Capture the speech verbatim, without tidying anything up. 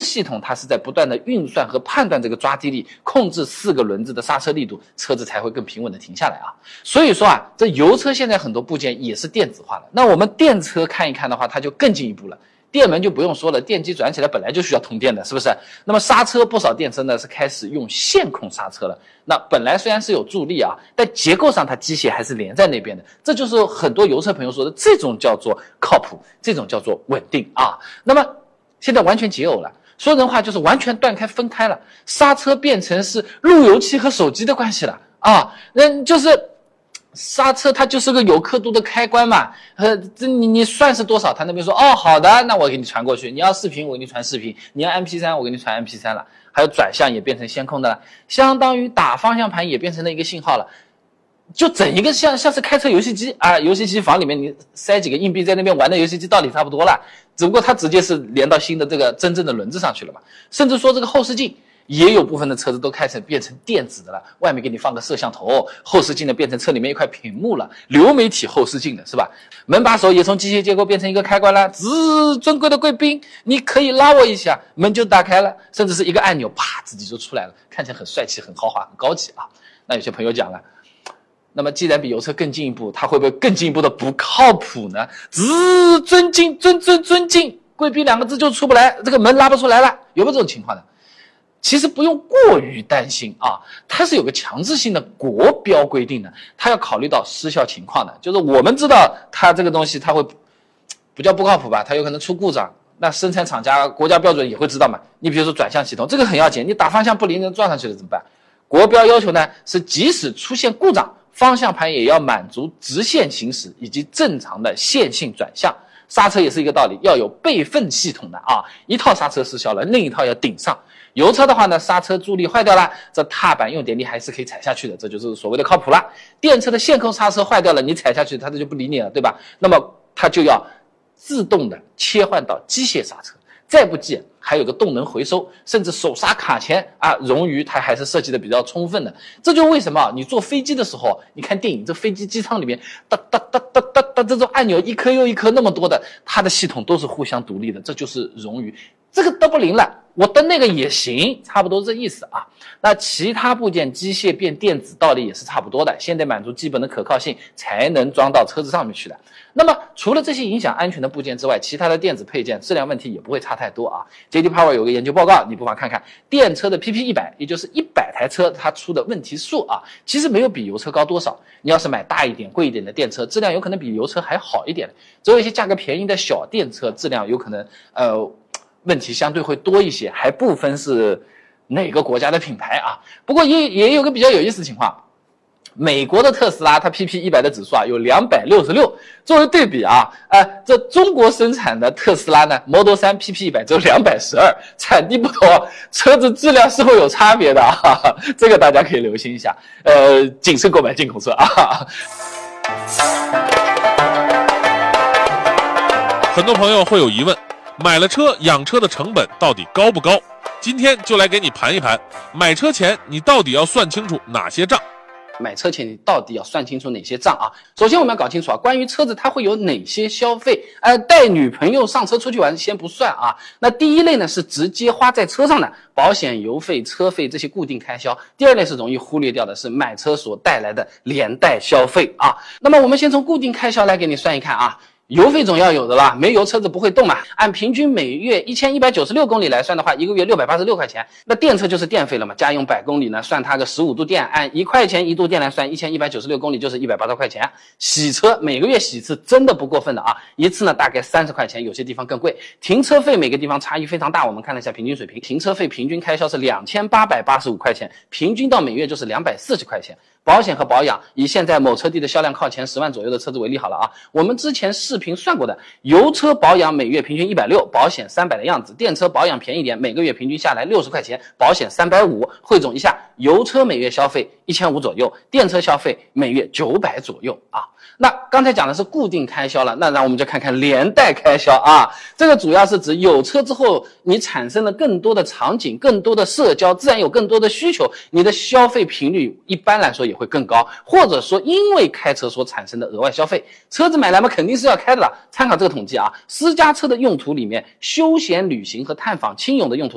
系统它是在不断的运算和判断这个抓地力，控制四个轮子的刹车力度，车子才会更平稳的停下来啊。所以说啊，这油车现在很多部件也是电子化的。那我们电车看一看的话，它就更进一步了。电门就不用说了，电机转起来本来就需要通电的，是不是？那么刹车不少电车呢是开始用线控刹车了。那本来虽然是有助力啊，但结构上它机械还是连在那边的。这就是很多油车朋友说的，这种叫做靠谱，这种叫做稳定啊。那么现在完全解耦了，说人话就是完全断开分开了，刹车变成是路由器和手机的关系了啊。那就是刹车它就是个有刻度的开关嘛，呃，这你你算是多少，他那边说哦好的，那我给你传过去，你要视频我给你传视频，你要 M P 三 我给你传 M P 三 了，还有转向也变成线控的了，相当于打方向盘也变成了一个信号了，就整一个像像是开车游戏机啊，游戏机房里面你塞几个硬币在那边玩的游戏机道理差不多了，只不过它直接是连到新的这个真正的轮子上去了嘛，甚至说这个后视镜。也有部分的车子都开始变成电子的了，外面给你放个摄像头，后视镜呢变成车里面一块屏幕了，流媒体后视镜的是吧？门把手也从机械结构变成一个开关了，滋，尊贵的贵宾，你可以拉我一下，门就打开了，甚至是一个按钮，啪，自己就出来了，看起来很帅气、很豪华、很高级啊。那有些朋友讲了，那么既然比油车更进一步，它会不会更进一步的不靠谱呢？滋，尊敬，尊尊尊敬，贵宾两个字就出不来，这个门拉不出来了，有没有这种情况呢？其实不用过于担心啊，它是有个强制性的国标规定的，它要考虑到失效情况的。就是我们知道它这个东西它会不叫不靠谱吧，它有可能出故障，那生产厂家国家标准也会知道嘛。你比如说转向系统，这个很要紧，你打方向不灵，人撞上去了怎么办？国标要求呢是即使出现故障，方向盘也要满足直线行驶以及正常的线性转向。刹车也是一个道理，要有备份系统的啊，一套刹车失效了，另一套要顶上。油车的话呢，刹车助力坏掉了，这踏板用点力还是可以踩下去的，这就是所谓的靠谱了。电车的线控刹车坏掉了，你踩下去它这就不理你了，对吧？那么它就要自动的切换到机械刹车，再不济还有个动能回收，甚至手刹卡钳啊，冗余它还是设计的比较充分的。这就为什么你坐飞机的时候，你看电影，这飞机机舱里面哒哒哒哒哒哒这种按钮一颗又一颗那么多的，它的系统都是互相独立的，这就是冗余。这个都不灵了，我登那个也行，差不多这意思啊。那其他部件机械变电子道理也是差不多的，先得满足基本的可靠性，才能装到车子上面去的。那么除了这些影响安全的部件之外，其他的电子配件质量问题也不会差太多啊。J D Power 有个研究报告，你不妨看看电车的 P P 一百， 也就是一百台车它出的问题数啊，其实没有比油车高多少。你要是买大一点贵一点的电车，质量有可能比油车还好一点，只有一些价格便宜的小电车质量有可能呃问题相对会多一些，还不分是哪个国家的品牌啊。不过也也有个比较有意思的情况，美国的特斯拉它 P P 一百 的指数啊有两百六十六，作为对比啊，呃，这中国生产的特斯拉呢 Model 三 P P 一百 只有两百十二，产地不同，车子质量是会有差别的啊，这个大家可以留心一下，呃，谨慎购买进口车啊。 很多朋友会有疑问，买了车养车的成本到底高不高？今天就来给你盘一盘，买车前你到底要算清楚哪些账？ 买车前你到底要算清楚哪些账啊？首先我们要搞清楚啊，关于车子它会有哪些消费？呃，带女朋友上车出去玩先不算啊。那第一类呢是直接花在车上的，保险、油费、车费这些固定开销。第二类是容易忽略掉的，是买车所带来的连带消费啊。那么我们先从固定开销来给你算一看啊。油费总要有的啦，没油车子不会动嘛。按平均每月一千一百九十六公里来算的话，一个月六百八十六块钱。那电车就是电费了嘛，家用百公里呢，算它个十五度电，按一块钱一度电来算，一千一百九十六公里就是一百八十块钱。洗车每个月洗一次真的不过分的啊，一次呢大概三十块钱，有些地方更贵。停车费每个地方差异非常大，我们看了一下平均水平，停车费平均开销是两千八百八十五块钱，平均到每月就是两百四十块钱。保险和保养，以现在某车帝的销量靠前十万左右的车子为例好了啊，我们之前视频算过的，油车保养每月平均一百六，保险三百的样子，电车保养便宜点，每个月平均下来六十块钱，保险三百五十，汇总一下，油车每月消费一千五百左右，电车消费每月九百左右啊。那刚才讲的是固定开销了，那让我们就看看连带开销啊。这个主要是指有车之后，你产生了更多的场景，更多的社交，自然有更多的需求，你的消费频率一般来说也会更高，或者说因为开车所产生的额外消费，车子买来嘛肯定是要开的了。参考这个统计啊，私家车的用途里面，休闲旅行和探访亲友的用途